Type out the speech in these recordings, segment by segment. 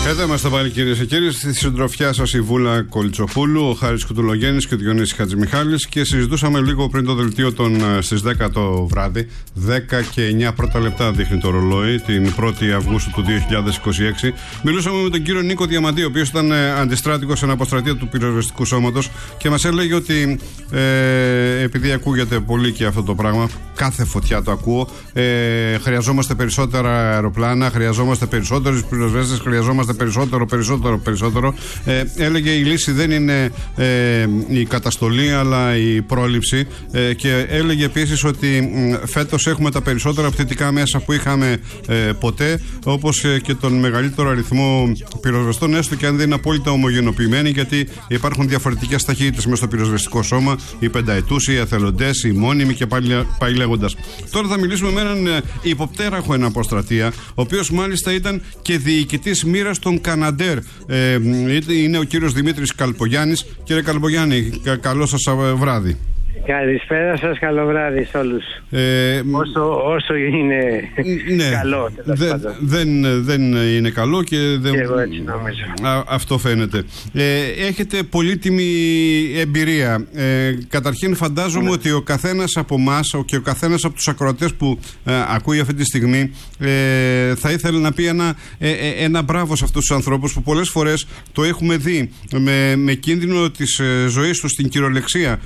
Εδώ είμαστε πάλι, κυρίες και κύριοι. Στη συντροφιά σας η Βούλα Κολτσοπούλου, ο Χάρης Κουτουλογέννης και ο Διονύσης Χατζημιχάλης. Και συζητούσαμε λίγο πριν το δελτίο στις 10 το βράδυ. 10 και 9 πρώτα λεπτά δείχνει το ρολόι, την 1η Αυγούστου του 2026. Μιλούσαμε με τον κύριο Νίκο Διαμαντή, ο οποίος ήταν αντιστράτηγος σε αποστρατεία του πυροσβεστικού σώματος και μας έλεγε ότι επειδή ακούγεται πολύ και αυτό το πράγμα, κάθε φωτιά το ακούω, χρειαζόμαστε περισσότερα αεροπλάνα, χρειαζόμαστε περισσότερους πυροσβέστες, χρειαζόμαστε περισσότερο. Έλεγε η λύση δεν είναι η καταστολή αλλά η πρόληψη, και έλεγε επίσης ότι φέτος έχουμε τα περισσότερα πτυτικά μέσα που είχαμε ποτέ, όπως και τον μεγαλύτερο αριθμό πυροσβεστών, έστω και αν δεν είναι απόλυτα ομογενοποιημένοι, γιατί υπάρχουν διαφορετικές ταχύτητες μέσα στο πυροσβεστικό σώμα, οι πενταετούς, οι εθελοντές, οι μόνιμοι και πάει λέγοντας. Τώρα θα μιλήσουμε με έναν υποπτέραχο αποστρατεία, ο οποίος μάλιστα ήταν και διοικητής μοίρας των Καναντέρ. Είναι ο κύριος Δημήτρης Καλπογιάννης. Κύριε Καλπογιάννη, καλό σας βράδυ. Καλησπέρα σας, καλό βράδυ σε όλους. Όσο είναι καλό. Δεν είναι καλό και εγώ έτσι νομίζω. Αυτό φαίνεται. Έχετε πολύτιμη εμπειρία. Καταρχήν φαντάζομαι ότι ο καθένας από εμάς και ο καθένας από τους ακροατές που ακούει αυτή τη στιγμή θα ήθελε να πει ένα μπράβο σε αυτούς τους ανθρώπους που πολλές φορές το έχουμε δει με κίνδυνο της ζωής τους στην κυριολεξία.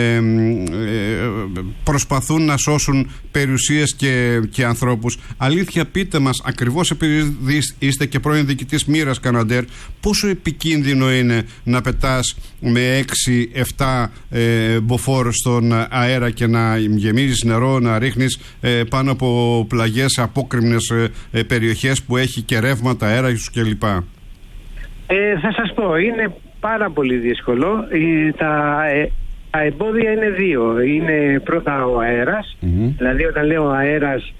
Προσπαθούν να σώσουν περιουσίες και ανθρώπους. Αλήθεια, πείτε μας, ακριβώς επειδή είστε και πρώην διοικητής μοίρας Καναντέρ, πόσο επικίνδυνο είναι να πετάς με 6-7 μποφόρ στον αέρα και να γεμίζεις νερό, να ρίχνεις πάνω από πλαγιές, απόκρημνες περιοχές που έχει και ρεύματα, αέρας κλπ. Θα σας πω, είναι πάρα πολύ δύσκολο. Τα εμπόδια είναι δύο. Είναι πρώτα ο αέρας, δηλαδή όταν λέω αέρας,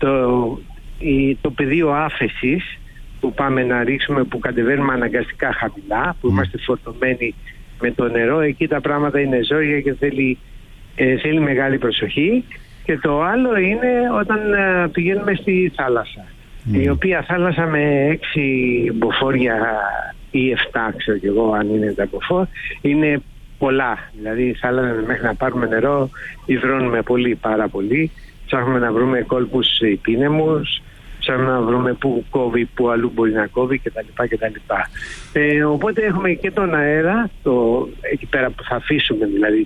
το πεδίο άφεσης που πάμε να ρίξουμε, που κατεβαίνουμε αναγκαστικά χαμηλά, που είμαστε φορτωμένοι με το νερό, εκεί τα πράγματα είναι ζόρια και θέλει μεγάλη προσοχή. Και το άλλο είναι όταν πηγαίνουμε στη θάλασσα, η οποία θάλασσα με 6 μποφόρια ή 7, ξέρω κι εγώ αν είναι τα μποφόρ, είναι πολλά. Δηλαδή θα έλεγα μέχρι να πάρουμε νερό υδρώνουμε πάρα πολύ. Ψάχνουμε να βρούμε κόλπους πίνεμους, ψάχνουμε να βρούμε που κόβει, που αλλού μπορεί να κόβει κτλ. Οπότε έχουμε και τον αέρα, εκεί πέρα που θα αφήσουμε δηλαδή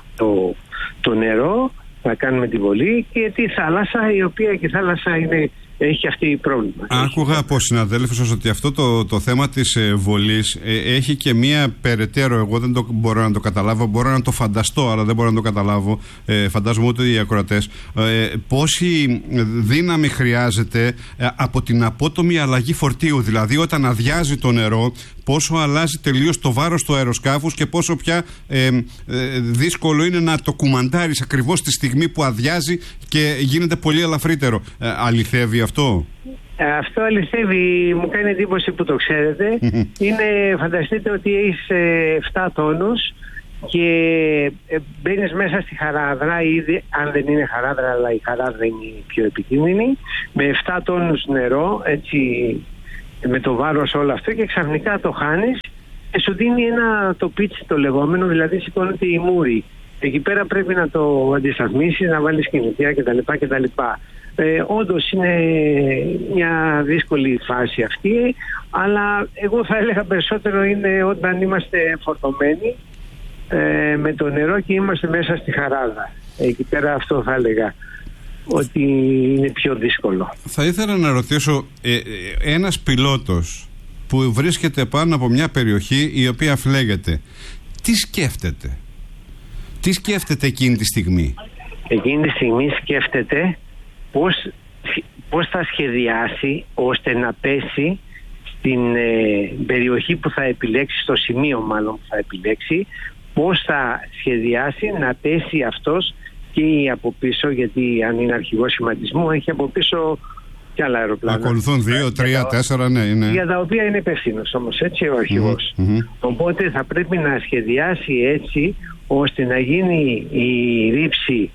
το νερό, να κάνουμε τη βολή, και τη θάλασσα, η οποία και η θάλασσα έχει αυτή πρόβλημα. Άκουγα από συναδέλφους σας ότι αυτό το θέμα της βολής έχει και μία περαιτέρω, εγώ δεν μπορώ να το καταλάβω, μπορώ να το φανταστώ αλλά δεν μπορώ να το καταλάβω, φαντάζομαι ούτε οι ακροατές, πόση δύναμη χρειάζεται από την απότομη αλλαγή φορτίου, δηλαδή όταν αδειάζει το νερό, πόσο αλλάζει τελείως το βάρος του αεροσκάφους και πόσο πια δύσκολο είναι να το κουμαντάρεις ακριβώς τη στιγμή που αδειάζει και γίνεται πολύ ελαφρύτερο. Αληθεύει αυτό? Αυτό αληθεύει, μου κάνει εντύπωση που το ξέρετε. Φανταστείτε ότι έχεις 7 τόνους και μπαίνεις μέσα στη χαράδρα, ήδη, αν δεν είναι χαράδρα, αλλά η χαράδρα είναι η πιο επικίνδυνη, με 7 τόνους νερό, έτσι, με το βάρος όλο αυτό, και ξαφνικά το χάνεις και σου δίνει το πίτσι το λεγόμενο, δηλαδή σηκώνεται η μούρη. Εκεί πέρα πρέπει να το αντισταθμίσεις, να βάλεις κινητήρια κτλ. Όντως είναι μια δύσκολη φάση αυτή, αλλά εγώ θα έλεγα περισσότερο είναι όταν είμαστε φορτωμένοι με το νερό και είμαστε μέσα στη χαράδα. Εκεί πέρα αυτό θα έλεγα ότι είναι πιο δύσκολο. Θα ήθελα να ρωτήσω, ένας πιλότος που βρίσκεται πάνω από μια περιοχή η οποία φλέγεται, τι σκέφτεται? Τι σκέφτεται εκείνη τη στιγμή? Εκείνη τη στιγμή σκέφτεται πώς θα σχεδιάσει ώστε να πέσει στην περιοχή που θα επιλέξει, στο σημείο μάλλον που θα επιλέξει, πώς θα σχεδιάσει να πέσει αυτός και από πίσω, γιατί αν είναι αρχηγός σχηματισμού έχει από πίσω και άλλα αεροπλάνα. Ακολουθούν 2, 3, 4, ναι. Για τα οποία είναι υπεύθυνος όμως, έτσι, ο αρχηγός. Οπότε θα πρέπει να σχεδιάσει έτσι ώστε να γίνει η ρήψη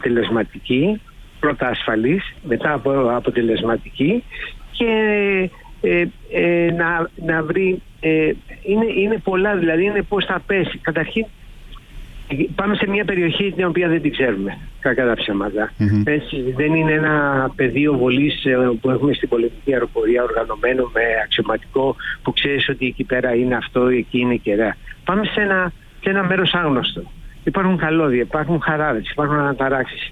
αποτελεσματική, πρώτα ασφαλής, μετά αποτελεσματική, και να βρει. Είναι πολλά, δηλαδή είναι πώς θα πέσει. Καταρχήν πάμε σε μια περιοχή την οποία δεν την ξέρουμε, κακά τα ψέματα. Έτσι, δεν είναι ένα πεδίο βολής που έχουμε στην πολεμική αεροπορία οργανωμένο με αξιωματικό που ξέρεις ότι εκεί πέρα είναι αυτό, εκεί είναι κεραία. Πάμε σε ένα μέρος άγνωστο. Υπάρχουν καλώδια, υπάρχουν χαράδες, υπάρχουν αναταράξεις.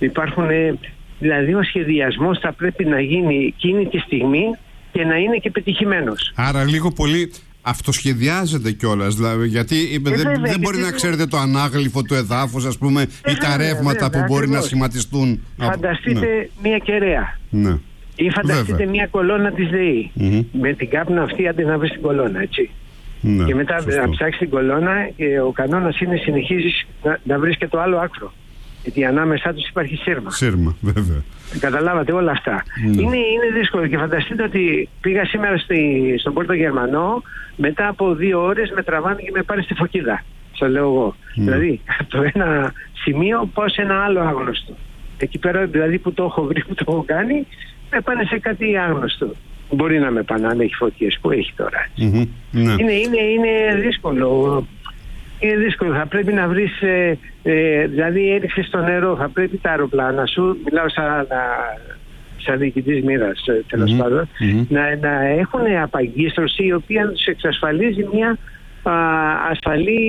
Δηλαδή ο σχεδιασμός θα πρέπει να γίνει εκείνη τη στιγμή και να είναι και πετυχημένος. Άρα λίγο πολύ αυτοσχεδιάζεται κιόλας, δηλαδή, γιατί δεν μπορεί να ξέρετε το ανάγλυφο του εδάφους, ας πούμε, ή τα ρεύματα που μπορεί να σχηματιστούν. Φανταστείτε μια κεραία. Ναι. Ή φανταστείτε μια κολόνα της ΔΕΗ. Με την κάπνα αυτή άντε να βρεις την κολόνα, έτσι. Ναι, και μετά να ψάξεις την κολόνα και ο κανόνας είναι συνεχίζεις να βρεις και το άλλο άκρο. Γιατί ανάμεσά τους υπάρχει σύρμα. Σύρμα, βέβαια. Καταλάβατε όλα αυτά. Ναι. Είναι δύσκολο και φανταστείτε ότι πήγα σήμερα στον Πόρτο Γερμανό, μετά από 2 ώρες με τραβάνε και με πάνε στη Φωκίδα. Σας λέω εγώ. Δηλαδή, από το ένα σημείο πάω σε ένα άλλο άγνωστο. Εκεί πέρα δηλαδή που το έχω βρει, που το έχω κάνει, με πάνε σε κάτι άγνωστο. Μπορεί να με πάνε αν έχει φωτιές που έχει τώρα. Ναι. Είναι δύσκολο. Είναι δύσκολο. Θα πρέπει να βρεις, δηλαδή έριξες στο νερό, θα πρέπει τα αεροπλάνα σου, μιλάω σαν διοικητής μοίρας, τέλος πάντων, να έχουν απαγκίστρωση η οποία τους εξασφαλίζει μια ασφαλή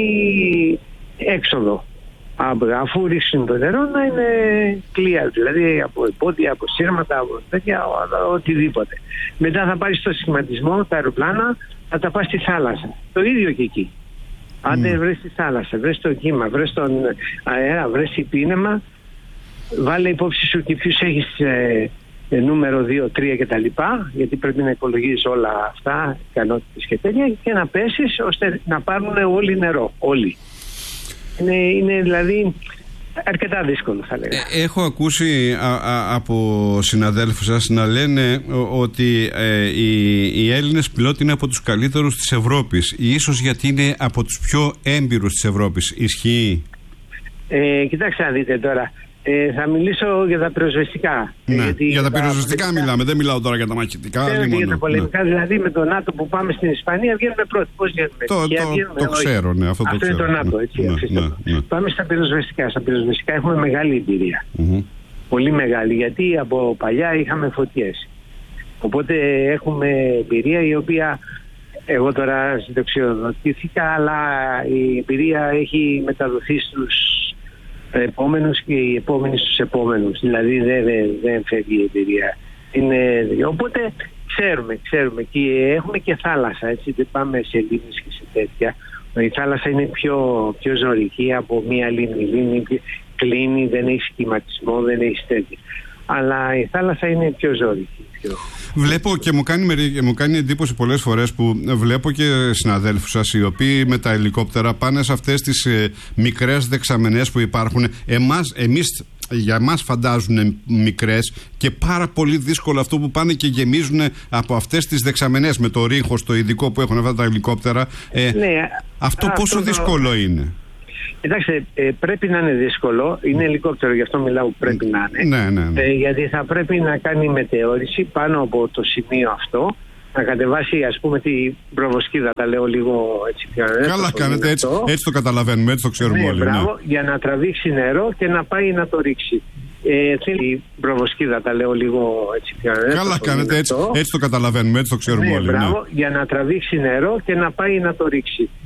έξοδο. Αφού ρίξουν το νερό να είναι clear, δηλαδή από εμπόδια, από σύρματα, από τέτοια, οτιδήποτε. Μετά θα πάρεις το σχηματισμό, τα αεροπλάνα, θα τα πας στη θάλασσα. Το ίδιο και εκεί. Αν δεν βρεις τη θάλασσα, βρες το κύμα, βρες τον αέρα, βρες υπήνεμα, βάλε υπόψη σου και ποιους έχεις νούμερο 2, 3 κτλ. Γιατί πρέπει να υπολογίζεις όλα αυτά, ικανότητες και τέτοια, και να πέσεις ώστε να πάρουν όλοι νερό. Όλοι. Είναι δηλαδή αρκετά δύσκολο, θα λέγαμε. Έχω ακούσει από συναδέλφους σας να λένε ότι οι Έλληνες πιλότοι είναι από τους καλύτερους της Ευρώπης, ίσως γιατί είναι από τους πιο έμπειρους της Ευρώπης. Ισχύει? Κοιτάξτε να δείτε τώρα. Θα μιλήσω για τα πυροσβεστικά. Ναι, για τα πυροσβεστικά μιλάμε, δεν μιλάω τώρα για τα μαχητικά. Για τα πολεμικά, δηλαδή με το ΝΑΤΟ που πάμε στην Ισπανία βγαίνουμε πρώτοι. Πώς βγαίνουμε? Το ξέρω, ναι, αυτό είναι το ΝΑΤΟ, έτσι. Ναι. Πάμε στα πυροσβεστικά. Στα πυροσβεστικά έχουμε μεγάλη εμπειρία. Πολύ μεγάλη, γιατί από παλιά είχαμε φωτιές. Οπότε έχουμε εμπειρία η οποία εγώ τώρα συνταξιοδοτήθηκα, αλλά η εμπειρία έχει μεταδοθεί στους επόμενους και οι επόμενοι στους επόμενους. Δηλαδή δεν φεύγει η εμπειρία. Οπότε ξέρουμε και έχουμε και θάλασσα, έτσι, δεν πάμε σε λίμνες και σε τέτοια. Η θάλασσα είναι πιο ζωρική από μια λίμνη. Η λίμνη κλείνει, δεν έχει σχηματισμό, δεν έχει τέτοια. Αλλά η θάλασσα είναι πιο ζωρική. Βλέπω και μου κάνει εντύπωση πολλές φορές που βλέπω και συναδέλφους σας οι οποίοι με τα ελικόπτερα πάνε σε αυτές τις μικρές δεξαμενές που υπάρχουν. Για εμάς φαντάζουν μικρές και πάρα πολύ δύσκολο αυτό που πάνε και γεμίζουν από αυτές τις δεξαμενές με το ρίχος το ειδικό που έχουν αυτά τα ελικόπτερα. Αυτό πόσο δύσκολο είναι? Κοιτάξτε, πρέπει να είναι δύσκολο. Είναι ελικόπτερο, γι' αυτό μιλάω που πρέπει να είναι. Ναι. Γιατί θα πρέπει να κάνει μετεώρηση πάνω από το σημείο αυτό, να κατεβάσει, ας πούμε, την προβοσκίδα. Τα λέω λίγο έτσι πιο καλά κάνετε, έτσι το καταλαβαίνουμε, έτσι το ξέρουμε όλοι. Μπράβο, για να τραβήξει νερό και να πάει να το ρίξει. Θέλει προβοσκίδα, τα λέω λίγο έτσι πιο καλά κάνετε, έτσι το καταλαβαίνουμε, έτσι το ξέρουμε όλοι. Μπράβο, για να τραβήξει νερό και να πάει να το ρίξει.